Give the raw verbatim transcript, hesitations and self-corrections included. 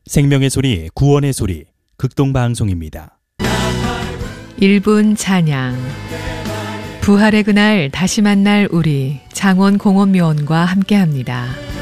생명의 소리, 구원의 소리, 극동방송입니다. 일 분 찬양. 부활의 그날 다시 만날 우리 장원 공원묘원과 함께합니다.